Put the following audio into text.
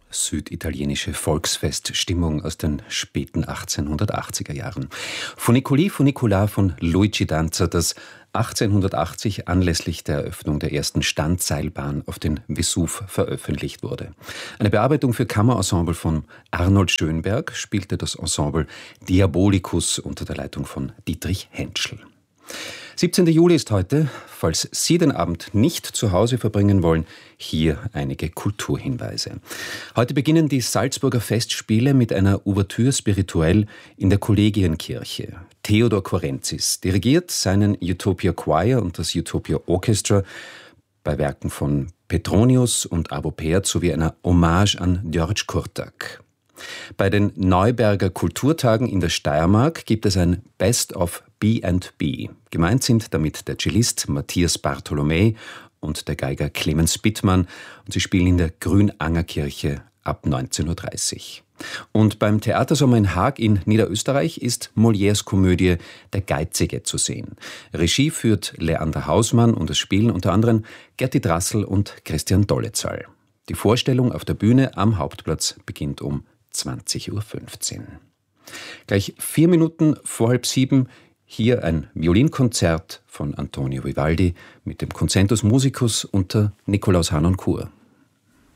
süditalienische Volksfeststimmung aus den späten 1880er Jahren. Funiculi Funicular von Luigi Danza, das 1880 anlässlich der Eröffnung der ersten Standseilbahn auf den Vesuv veröffentlicht wurde. Eine Bearbeitung für Kammerensemble von Arnold Schönberg spielte das Ensemble Diabolicus unter der Leitung von Dietrich Hentschel. 17. Juli ist heute. Falls Sie den Abend nicht zu Hause verbringen wollen, hier einige Kulturhinweise. Heute beginnen die Salzburger Festspiele mit einer Ouvertüre spirituell in der Kollegienkirche. Theodor Korenzis dirigiert seinen Utopia Choir und das Utopia Orchestra bei Werken von Petronius und Arvo Pärt sowie einer Hommage an György Kurtak. Bei den Neuberger Kulturtagen in der Steiermark gibt es ein Best of B&B. Gemeint sind damit der Cellist Matthias Bartholomä und der Geiger Clemens Bittmann, und sie spielen in der Grünangerkirche ab 19.30 Uhr. Und beim Theatersommer in Haag in Niederösterreich ist Molières Komödie Der Geizige zu sehen. Regie führt Leander Hausmann und es spielen unter anderem Gerti Drassl und Christian Dollezahl. Die Vorstellung auf der Bühne am Hauptplatz beginnt um 20.15 Uhr. Gleich 4 Minuten vor 6:30 hier ein Violinkonzert von Antonio Vivaldi mit dem Concentus Musicus unter Nikolaus Harnoncourt.